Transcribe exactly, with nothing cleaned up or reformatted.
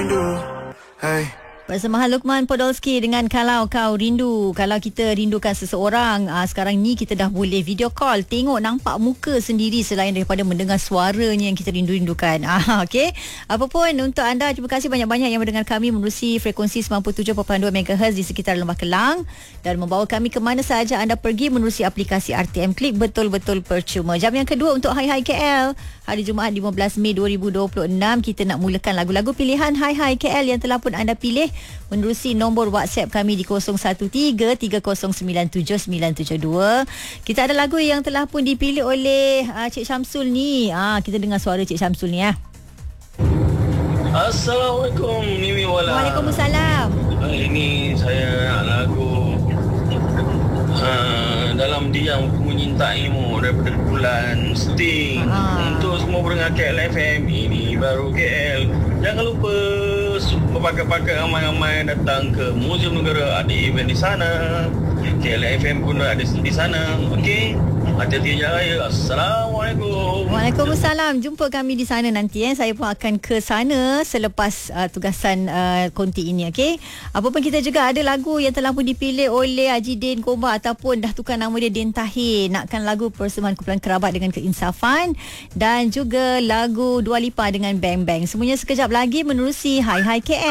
rindu. Hey. Persembahan Luqman Podolski dengan Kalau Kau Rindu. Kalau kita rindukan seseorang, aa, sekarang ni kita dah boleh video call, tengok nampak muka sendiri selain daripada mendengar suaranya yang kita rindu-rindukan. Ah, okey. Apapun untuk anda, terima kasih banyak-banyak yang mendengar kami menerusi frekuensi sembilan puluh tujuh perpuluhan dua megahertz di sekitar Lembah Kelang dan membawa kami ke mana sahaja anda pergi menerusi aplikasi R T M Klik, betul-betul percuma. Jam yang kedua untuk Hai Hai K L. Hari Jumaat lima belas Mei dua ribu dua puluh enam, kita nak mulakan lagu-lagu pilihan Hai Hai K L yang telah pun anda pilih menerusi nombor WhatsApp kami di kosong satu tiga tiga kosong sembilan tujuh sembilan tujuh dua. Kita ada lagu yang telah pun dipilih oleh uh, Cik Syamsul ni. Ah, kita dengar suara Cik Syamsul ni ya. Assalamualaikum Mimi Wala. Waalaikumsalam. Uh, ini saya nak lagu uh, Dalam Diam Ku Menyintaimu daripada Bulan Sting. Ah. Untuk semua pendengar K L F M, ini baru K L. Jangan lupa pakai-pakai ramai-ramai datang ke Muzium Negara, ada event di sana. K L F M pun ada di sana. Okey. Hati-hati jalan raya. Assalamualaikum. Waalaikumsalam. Jumpa kami di sana nanti eh. Saya pun akan ke sana selepas uh, tugasan uh, konti ini, okey. Apapun kita juga ada lagu yang telah pun dipilih oleh Haji Din Komba ataupun dah tukar nama dia Din Tahir. Nakkan lagu Persembahan Kumpulan Kerabat dengan Keinsafan dan juga lagu Dua Lipa dengan Bang Bang. Semuanya sekejap lagi menerusi Hai Hai K L.